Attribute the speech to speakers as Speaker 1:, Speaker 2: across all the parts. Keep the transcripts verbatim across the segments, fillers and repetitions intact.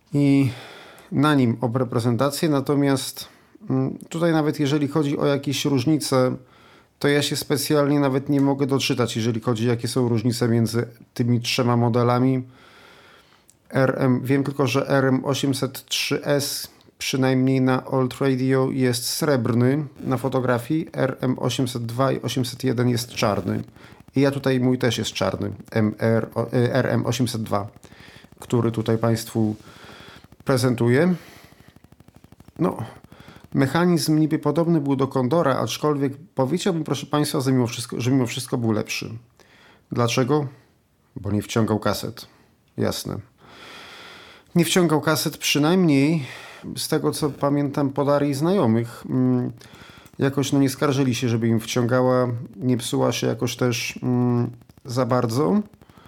Speaker 1: i na nim ob reprezentację, natomiast tutaj nawet jeżeli chodzi o jakieś różnice, to ja się specjalnie nawet nie mogę doczytać, jeżeli chodzi jakie są różnice między tymi trzema modelami. R M, wiem tylko, że R M osiemset trzy S przynajmniej na Old Radio jest srebrny na fotografii, R M osiemset dwa i osiemset jeden jest czarny. I ja tutaj mój też jest czarny, R M osiemset dwa, który tutaj Państwu prezentuję. No, mechanizm niby podobny był do Condora, aczkolwiek powiedziałbym, proszę Państwa, że mimo wszystko, że mimo wszystko był lepszy. Dlaczego? Bo nie wciągał kaset. Jasne. Nie wciągał kaset, przynajmniej z tego, co pamiętam po Darii znajomych. Jakoś no nie skarżyli się, żeby im wciągała, nie psuła się jakoś też mm, za bardzo.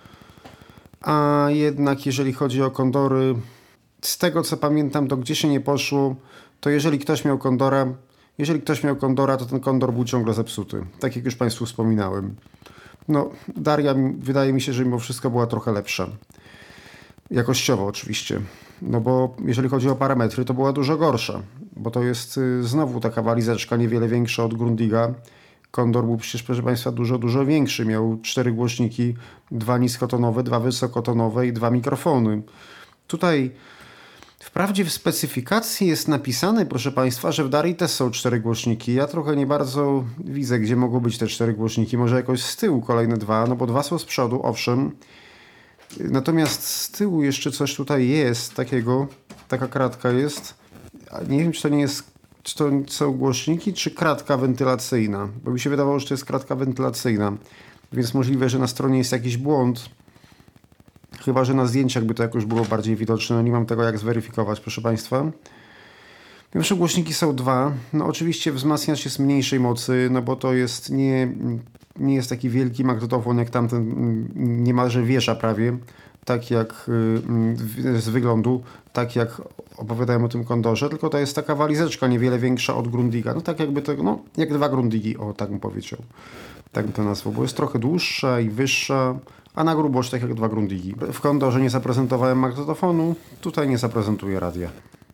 Speaker 1: A jednak jeżeli chodzi o Condory, z tego co pamiętam, to gdzie się nie poszło, to jeżeli ktoś miał Condora, jeżeli ktoś miał Condora, to ten Condor był ciągle zepsuty. Tak jak już Państwu wspominałem. No, Daria wydaje mi się, że mimo wszystko była trochę lepsza. Jakościowo oczywiście. No bo jeżeli chodzi o parametry, to była dużo gorsza. Bo to jest y, znowu taka walizeczka niewiele większa od Grundiga. Condor był przecież, proszę Państwa, dużo, dużo większy. Miał cztery głośniki, dwa niskotonowe, dwa wysokotonowe i dwa mikrofony. Tutaj wprawdzie w specyfikacji jest napisane, proszę Państwa, że w Darii też są cztery głośniki. Ja trochę nie bardzo widzę, gdzie mogą być te cztery głośniki. Może jakoś z tyłu kolejne dwa, no bo dwa są z przodu, owszem. Natomiast z tyłu jeszcze coś tutaj jest takiego, taka kratka jest. Nie wiem, czy to nie jest, czy to są głośniki, czy kratka wentylacyjna. Bo mi się wydawało, że to jest kratka wentylacyjna. Więc możliwe, że na stronie jest jakiś błąd. Chyba że na zdjęciach by to jakoś było bardziej widoczne. No nie mam tego jak zweryfikować, proszę Państwa. Pierwsze głośniki są dwa. No oczywiście wzmacniacz jest mniejszej mocy, no bo to jest nie, nie jest taki wielki magnetofon jak tamten, niemalże wiesza prawie, tak jak z wyglądu, tak jak opowiadałem o tym Condorze, tylko to jest taka walizeczka niewiele większa od Grundiga. No tak jakby to, no jak dwa Grundigi, o tak bym powiedział. Tak bym to nazwał, bo jest trochę dłuższa i wyższa, a na grubość tak jak dwa Grundigi. W Condorze nie zaprezentowałem magnetofonu, tutaj nie zaprezentuję radia.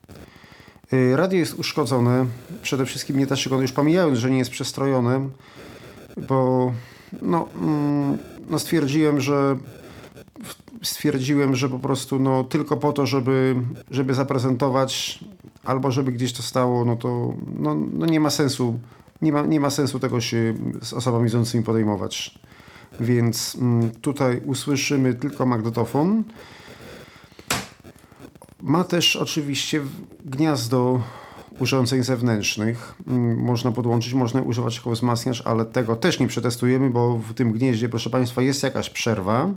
Speaker 1: Radio jest uszkodzone, przede wszystkim nie też go już pomijając, że nie jest przestrojone, bo no, no stwierdziłem, że stwierdziłem, że po prostu no, tylko po to, żeby, żeby zaprezentować albo żeby gdzieś to stało, no to no, no nie ma sensu, nie ma, nie ma sensu tego się z osobami widzącymi podejmować. Więc tutaj usłyszymy tylko magnetofon. Ma też oczywiście gniazdo urządzeń zewnętrznych. Można podłączyć, można używać jako wzmacniacz, ale tego też nie przetestujemy, bo w tym gnieździe, proszę Państwa, jest jakaś przerwa.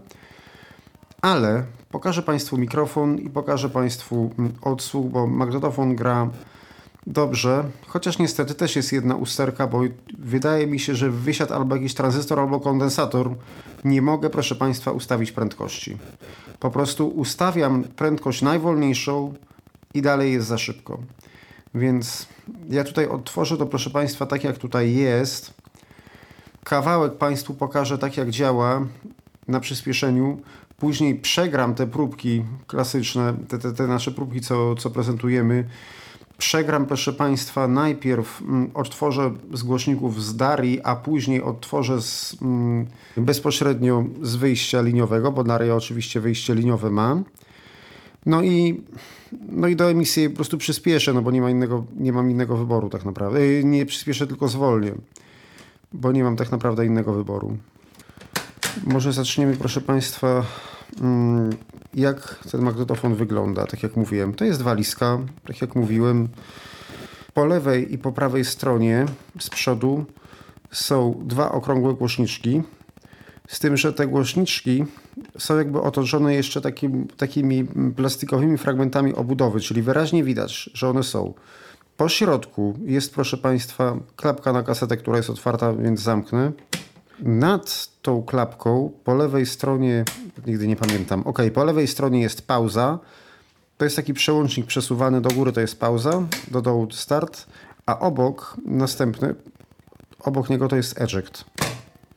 Speaker 1: Ale pokażę Państwu mikrofon i pokażę Państwu odsłuch, bo magnetofon gra dobrze, chociaż niestety też jest jedna usterka, bo wydaje mi się, że wysiadł albo jakiś tranzystor, albo kondensator. Nie mogę, proszę Państwa, ustawić prędkości. Po prostu ustawiam prędkość najwolniejszą i dalej jest za szybko. Więc ja tutaj odtworzę to, proszę Państwa, tak jak tutaj jest. Kawałek Państwu pokażę tak jak działa na przyspieszeniu. Później przegram te próbki klasyczne, te, te, te nasze próbki, co, co prezentujemy. Przegram, proszę Państwa, najpierw mm, odtworzę z głośników z Darii, a później odtworzę z, mm, bezpośrednio z wyjścia liniowego, bo Daria oczywiście wyjście liniowe ma. No i, no i do emisji po prostu przyspieszę, no bo nie ma innego, nie mam innego wyboru tak naprawdę. Yy, nie przyspieszę, tylko zwolnię, bo nie mam tak naprawdę innego wyboru. Może zaczniemy, proszę Państwa, mm, jak ten magnetofon wygląda. Tak jak mówiłem, to jest walizka, tak jak mówiłem. Po lewej i po prawej stronie z przodu są dwa okrągłe głośniczki. Z tym, że te głośniczki są jakby otoczone jeszcze takim, takimi plastikowymi fragmentami obudowy, czyli wyraźnie widać, że one są. Po środku jest, proszę Państwa, klapka na kasetę, która jest otwarta, więc zamknę. Nad tą klapką po lewej stronie, nigdy nie pamiętam, ok, po lewej stronie jest pauza. To jest taki przełącznik przesuwany do góry, to jest pauza, do dołu start, a obok następny, obok niego to jest eject.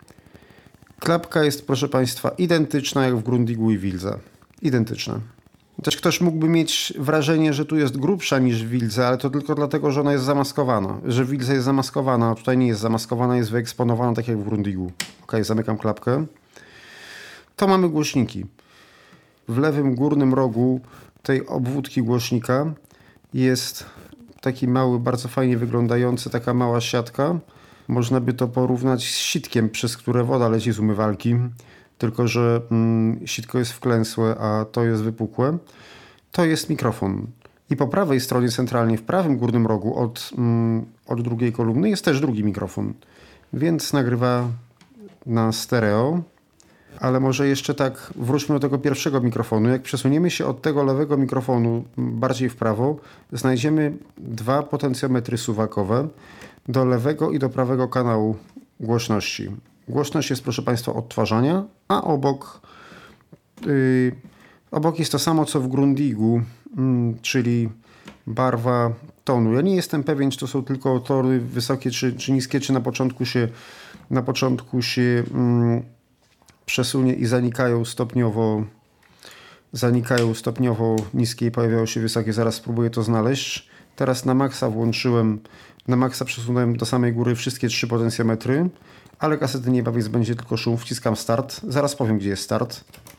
Speaker 1: Klapka jest, proszę Państwa, identyczna jak w Grundigu i Wildze. Identyczna. Też ktoś mógłby mieć wrażenie, że tu jest grubsza niż w Wildze, ale to tylko dlatego, że ona jest zamaskowana. Że w Wildze jest zamaskowana, a tutaj nie jest zamaskowana, jest wyeksponowana tak jak w Grundigu. Ok, zamykam klapkę. To mamy głośniki. W lewym górnym rogu tej obwódki głośnika jest taki mały, bardzo fajnie wyglądający, taka mała siatka. Można by to porównać z sitkiem, przez które woda leci z umywalki. Tylko że mm, sitko jest wklęsłe, a to jest wypukłe. To jest mikrofon. I po prawej stronie centralnie, w prawym górnym rogu od, mm, od drugiej kolumny jest też drugi mikrofon. Więc nagrywa na stereo. Ale może jeszcze tak wróćmy do tego pierwszego mikrofonu. Jak przesuniemy się od tego lewego mikrofonu bardziej w prawo, znajdziemy dwa potencjometry suwakowe do lewego i do prawego kanału głośności. Głośność jest, proszę Państwa, odtwarzania, a obok, yy, obok jest to samo co w Grundigu, yy, czyli barwa tonu. Ja nie jestem pewien, czy to są tylko tory wysokie czy, czy niskie, czy na początku się, na początku się yy, przesunie i zanikają stopniowo, zanikają stopniowo niskie i pojawiają się wysokie. Zaraz spróbuję to znaleźć. Teraz na maksa włączyłem, na maksa przesunąłem do samej góry wszystkie trzy potencjometry, ale kasety nie ma, więc będzie tylko szum. Wciskam start. Zaraz powiem, gdzie jest start.